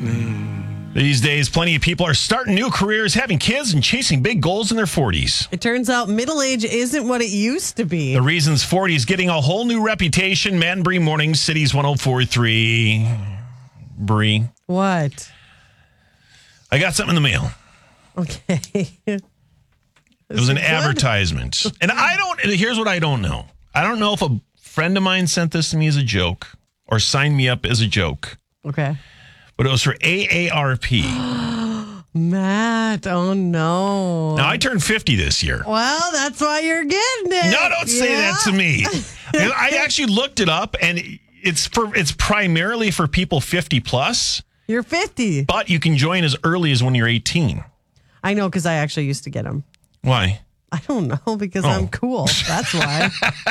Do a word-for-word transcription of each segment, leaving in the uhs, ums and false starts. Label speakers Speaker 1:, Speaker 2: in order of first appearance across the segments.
Speaker 1: These days, plenty of people are starting new careers, having kids, and chasing big goals in their forties.
Speaker 2: It turns out middle age isn't what it used to be.
Speaker 1: The reasons forty is getting a whole new reputation. Matt and Bree Mornings, Cities one oh four point three. Bree.
Speaker 2: What?
Speaker 1: I got something in the mail.
Speaker 2: Okay.
Speaker 1: It was an advertisement. And I don't, here's what I don't know. I don't know if a friend of mine sent this to me as a joke or signed me up as a joke.
Speaker 2: Okay.
Speaker 1: But it was for A A R P.
Speaker 2: Matt, oh no.
Speaker 1: Now, I turned fifty this year.
Speaker 2: Well, that's why you're getting it.
Speaker 1: No, don't say
Speaker 2: yeah.
Speaker 1: that to me. I actually looked it up, and it's for it's primarily for people fifty plus.
Speaker 2: You're fifty.
Speaker 1: But you can join as early as when you're eighteen.
Speaker 2: I know, because I actually used to get them.
Speaker 1: Why?
Speaker 2: I don't know, because
Speaker 1: Oh.
Speaker 2: I'm cool. That's why.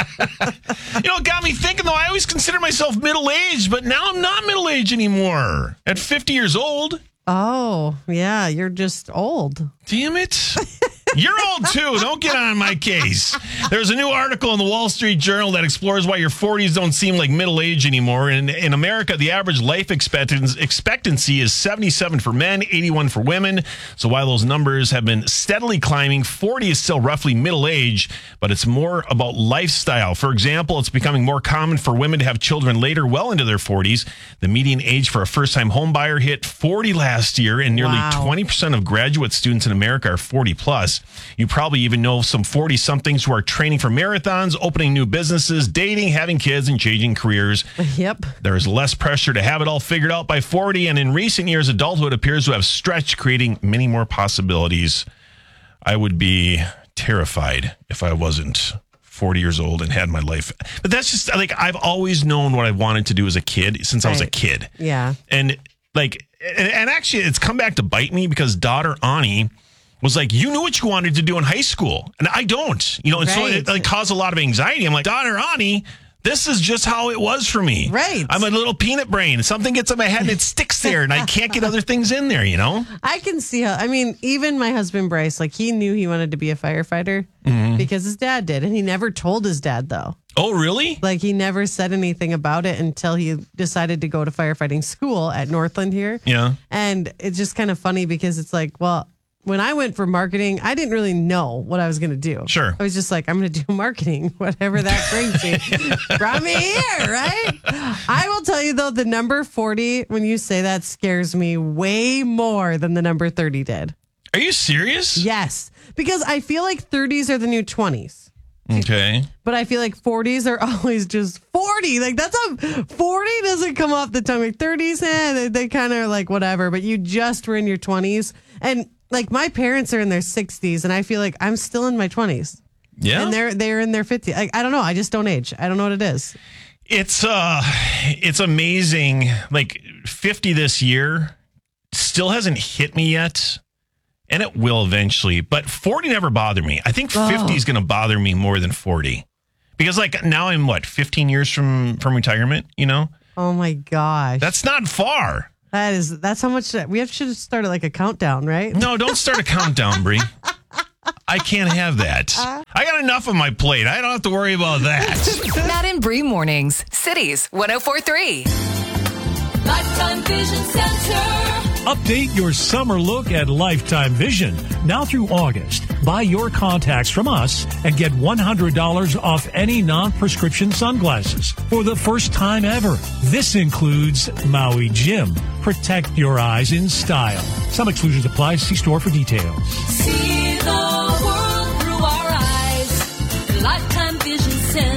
Speaker 1: You know, it got me thinking, though. I always consider myself middle-aged, but now I'm not middle-aged anymore. At fifty years old.
Speaker 2: Oh, yeah, you're just old.
Speaker 1: Damn it. You're old, too. Don't get on my case. There's a new article in the Wall Street Journal that explores why your forties don't seem like middle age anymore. In, in America, the average life expectancy, expectancy is seventy-seven for men, eighty-one for women. So while those numbers have been steadily climbing, forty is still roughly middle age, but it's more about lifestyle. For example, it's becoming more common for women to have children later, well into their forties. The median age for a first-time home buyer hit forty last year, and nearly
Speaker 2: Wow.
Speaker 1: twenty percent of graduate students in America are forty plus. You probably even know some forty-somethings who are training for marathons, opening new businesses, dating, having kids, and changing careers.
Speaker 2: Yep.
Speaker 1: There is less pressure to have it all figured out by forty, and in recent years, adulthood appears to have stretched, creating many more possibilities. I would be terrified if I wasn't forty years old and had my life. But that's just, like, I've always known what I wanted to do as a kid since I was a
Speaker 2: Right.
Speaker 1: kid.
Speaker 2: Yeah.
Speaker 1: And, like, and, and actually, it's come back to bite me because daughter Ani was like, you knew what you wanted to do in high school. And I don't, you know, and so it
Speaker 2: Right.
Speaker 1: like caused a lot of anxiety. I'm like, daughter Ani, this is just how it was for me.
Speaker 2: Right.
Speaker 1: I'm a little peanut brain. Something gets in my head and it sticks there and I can't get other things in there, you know?
Speaker 2: I can see how, I mean, even my husband, Bryce, like he knew he wanted to be a firefighter
Speaker 1: Mm-hmm.
Speaker 2: because his dad did. And he never told his dad, though.
Speaker 1: Oh, really?
Speaker 2: Like he never said anything about it until he decided to go to firefighting school at Northland here.
Speaker 1: Yeah.
Speaker 2: And it's just kind of funny because it's like, well, when I went for marketing, I didn't really know what I was going to do.
Speaker 1: Sure.
Speaker 2: I was just like, I'm going to do marketing, whatever that brings me. Brought me here, right? I will tell you, though, the number forty, when you say that, scares me way more than the number thirty did.
Speaker 1: Are you serious?
Speaker 2: Yes. Because I feel like thirties are the new twenties.
Speaker 1: Okay.
Speaker 2: But I feel like forties are always just forty. Like that's a forty doesn't come off the tongue. Like thirties, eh, they, they kind of like whatever. But you just were in your twenties. And like my parents are in their sixties, and I feel like I'm still in my twenties.
Speaker 1: Yeah.
Speaker 2: And they're they're in their fifties. Like I don't know. I just don't age. I don't know what it is.
Speaker 1: It's uh it's amazing. Like fifty this year still hasn't hit me yet. And it will eventually, but forty never bothered me. I think fifty is going to bother me more than forty. Because like now I'm what, fifteen years from from retirement, you know?
Speaker 2: Oh my gosh.
Speaker 1: That's not far.
Speaker 2: That is that's how much that we have should have started like a countdown, right?
Speaker 1: No, don't start a countdown, Bree. I can't have that. I got enough on my plate. I don't have to worry about that.
Speaker 3: Matt and Bree Mornings, Cities one oh four point three.
Speaker 4: Lifetime Vision Center.
Speaker 5: Update your summer look at Lifetime Vision. Now through August, buy your contacts from us and get one hundred dollars off any non-prescription sunglasses for the first time ever. This includes Maui Jim. Protect your eyes in style. Some exclusions apply. See store for details.
Speaker 4: See the world through our eyes. Lifetime Vision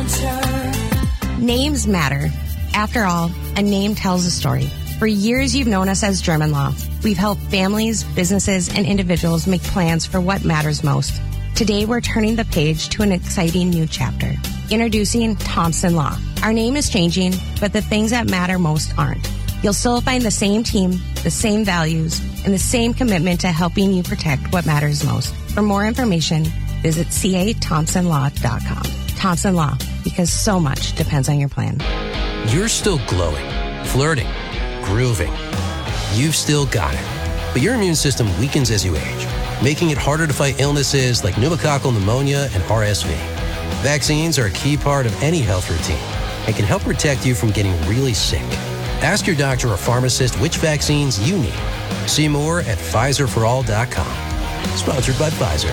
Speaker 4: Center.
Speaker 6: Names matter. After all, a name tells a story. For years, you've known us as German Law. We've helped families, businesses, and individuals make plans for what matters most. Today, we're turning the page to an exciting new chapter. Introducing Thompson Law. Our name is changing, but the things that matter most aren't. You'll still find the same team, the same values, and the same commitment to helping you protect what matters most. For more information, visit c a thompson law dot com. Thompson Law, because so much depends on your plan.
Speaker 7: You're still glowing, flirting, grooving. You've still got it. But your immune system weakens as you age, making it harder to fight illnesses like pneumococcal pneumonia and R S V. Vaccines are a key part of any health routine and can help protect you from getting really sick. Ask your doctor or pharmacist which vaccines you need. See more at Pfizer for all dot com. Sponsored by Pfizer.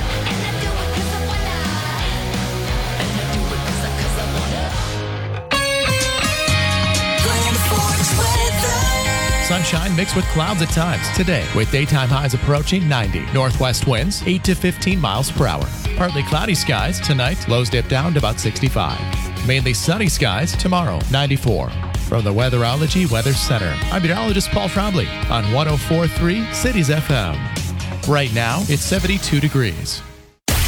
Speaker 8: Sunshine mixed with clouds at times today, with daytime highs approaching ninety. Northwest winds eight to fifteen miles per hour. Partly cloudy skies tonight, lows dip down to about sixty-five. Mainly sunny skies tomorrow, ninety-four. From the Weatherology Weather Center, I'm meteorologist Paul Trombley on one oh four point three Cities F M. Right now, it's seventy-two degrees.